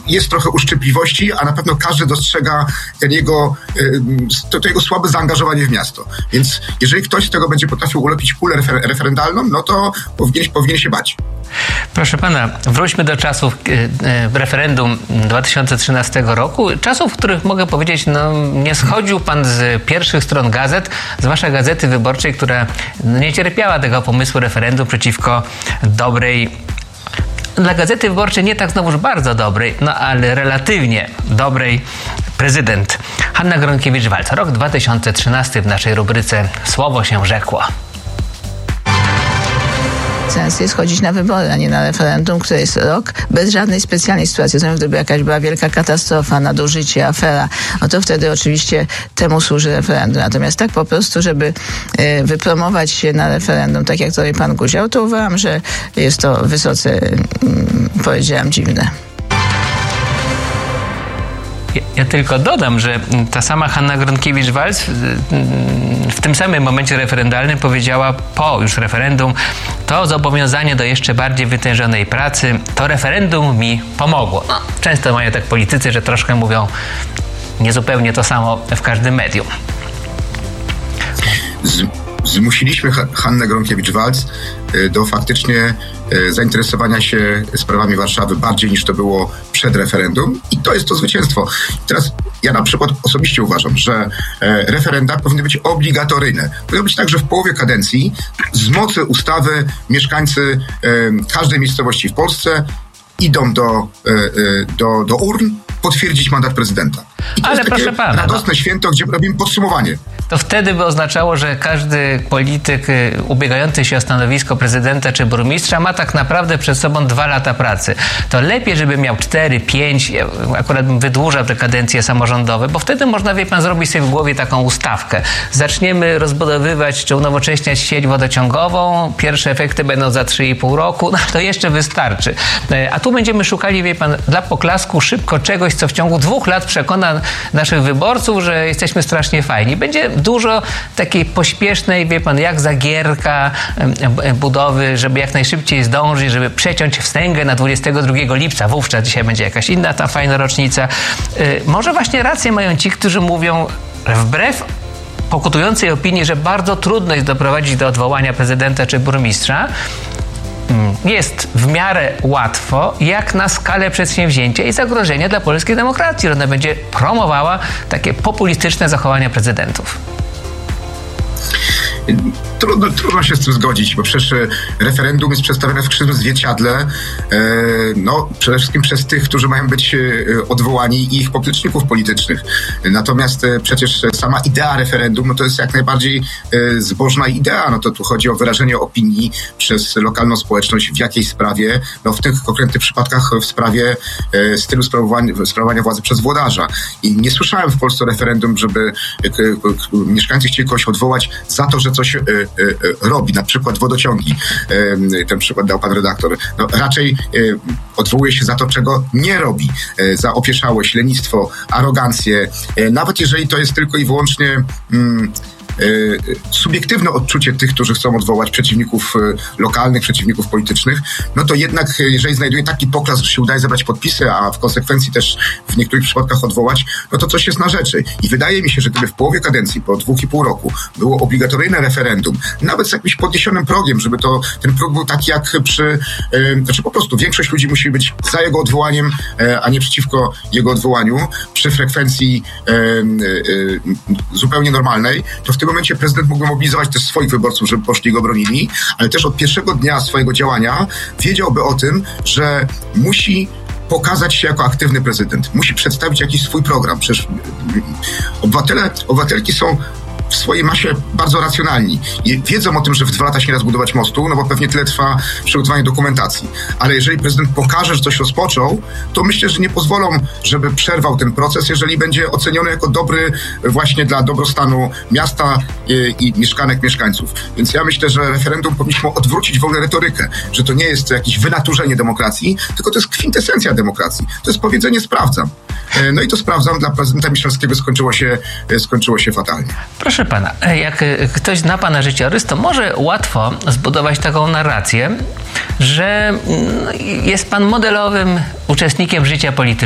jest trochę uszczypliwości, a na pewno każdy dostrzega to jego słabe zaangażowanie w miasto. Więc jeżeli ktoś z tego będzie potrafił ulepić kulę referendalną, no to powinien się bać. Proszę pana, wróćmy do czasów referendum 2013 roku. Czasów, w których mogę powiedzieć, nie schodził pan z pierwszych stron gazet, zwłaszcza Gazety Wyborczej, która nie cierpiała tego pomysłu referendum przeciwko dobrej, dla Gazety Wyborczej nie tak znowuż bardzo dobrej, ale relatywnie dobrej prezydent Hanna Gronkiewicz-Waltz. Rok 2013 w naszej rubryce Słowo się rzekło. Sens jest chodzić na wybory, a nie na referendum, które jest rok bez żadnej specjalnej sytuacji. Gdyby jakaś była wielka katastrofa, nadużycie, afera, no to wtedy oczywiście temu służy referendum. Natomiast tak po prostu, żeby wypromować się na referendum, tak jak tutaj pan Guział, to uważam, że jest to wysoce, powiedziałam, dziwne. Ja tylko dodam, że ta sama Hanna Gronkiewicz-Waltz w tym samym momencie referendalnym powiedziała po już referendum: to zobowiązanie do jeszcze bardziej wytężonej pracy, to referendum mi pomogło. Często mają tak politycy, że troszkę mówią niezupełnie to samo w każdym medium. Zmusiliśmy Hannę Gronkiewicz-Waltz do faktycznie zainteresowania się sprawami Warszawy bardziej niż to było przed referendum i to jest to zwycięstwo. Teraz ja na przykład osobiście uważam, że referenda powinny być obligatoryjne. Powinno być tak, że w połowie kadencji z mocy ustawy mieszkańcy każdej miejscowości w Polsce idą do urn potwierdzić mandat prezydenta. I to ale jest proszę pana, radosne święto, gdzie robimy podsumowanie. To wtedy by oznaczało, że każdy polityk ubiegający się o stanowisko prezydenta czy burmistrza ma tak naprawdę przed sobą 2 lata pracy. To lepiej, żeby miał 4, 5, akurat bym wydłużał te kadencje samorządowe, bo wtedy można, wie pan, zrobić sobie w głowie taką ustawkę. Zaczniemy rozbudowywać czy unowocześniać sieć wodociągową, pierwsze efekty będą za 3,5 roku, to jeszcze wystarczy. A tu będziemy szukali, wie pan, dla poklasku szybko czegoś, co w ciągu 2 lat przekona naszych wyborców, że jesteśmy strasznie fajni. Będzie dużo takiej pośpiesznej, wie pan, jak Zagierka, budowy, żeby jak najszybciej zdążyć, żeby przeciąć wstęgę na 22 lipca. Wówczas dzisiaj będzie jakaś inna ta fajna rocznica. Może właśnie rację mają ci, którzy mówią, wbrew pokutującej opinii, że bardzo trudno jest doprowadzić do odwołania prezydenta czy burmistrza, jest w miarę łatwo, jak na skalę przedsięwzięcia i zagrożenia dla polskiej demokracji. Ona będzie promowała takie populistyczne zachowania prezydentów. Trudno się z tym zgodzić, bo przecież referendum jest przedstawione w krzywym zwierciadle, przede wszystkim przez tych, którzy mają być odwołani i ich popleczników politycznych. Natomiast przecież sama idea referendum, to jest jak najbardziej zbożna idea. To tu chodzi o wyrażenie opinii przez lokalną społeczność w jakiejś sprawie, w tych konkretnych przypadkach w sprawie stylu sprawowania władzy przez włodarza. I nie słyszałem w Polsce referendum, żeby mieszkańcy chcieli kogoś odwołać za to, że coś robi, na przykład wodociągi. Ten przykład dał pan redaktor. Raczej odwołuje się za to, czego nie robi. Za opieszałość, lenistwo, arogancję. Nawet jeżeli to jest tylko i wyłącznie subiektywne odczucie tych, którzy chcą odwołać przeciwników lokalnych, przeciwników politycznych, to jednak jeżeli znajduje taki poklas, że się udaje zebrać podpisy, a w konsekwencji też w niektórych przypadkach odwołać, to coś jest na rzeczy. I wydaje mi się, że gdyby w połowie kadencji, po 2,5 roku, było obligatoryjne referendum, nawet z jakimś podniesionym progiem, żeby ten próg był taki jak po prostu większość ludzi musi być za jego odwołaniem, a nie przeciwko jego odwołaniu, przy frekwencji zupełnie normalnej, to w tym momencie prezydent mógłby mobilizować też swoich wyborców, żeby poszli go bronili, ale też od pierwszego dnia swojego działania wiedziałby o tym, że musi pokazać się jako aktywny prezydent. Musi przedstawić jakiś swój program. Przecież obywatelki są w swojej masie bardzo racjonalni. I wiedzą o tym, że w 2 lata się nie da zbudować mostu, bo pewnie tyle trwa przygotowanie dokumentacji. Ale jeżeli prezydent pokaże, że coś rozpoczął, to myślę, że nie pozwolą, żeby przerwał ten proces, jeżeli będzie oceniony jako dobry właśnie dla dobrostanu miasta i mieszkanek, mieszkańców. Więc ja myślę, że referendum powinniśmy odwrócić w ogóle retorykę, że to nie jest jakieś wynaturzenie demokracji, tylko to jest kwintesencja demokracji. To jest powiedzenie sprawdzam. I to sprawdzam dla prezydenta Miszalskiego skończyło się fatalnie. Proszę pana, jak ktoś zna pana życiorys, to może łatwo zbudować taką narrację, że jest pan modelowym uczestnikiem życia politycznego.